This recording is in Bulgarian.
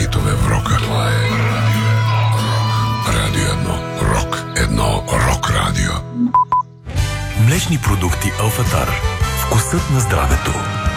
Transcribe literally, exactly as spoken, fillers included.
хитове в рока. Това е Радио едно. Рок. Едно рок радио. Млечни продукти Алфатар. Вкусът на здравето.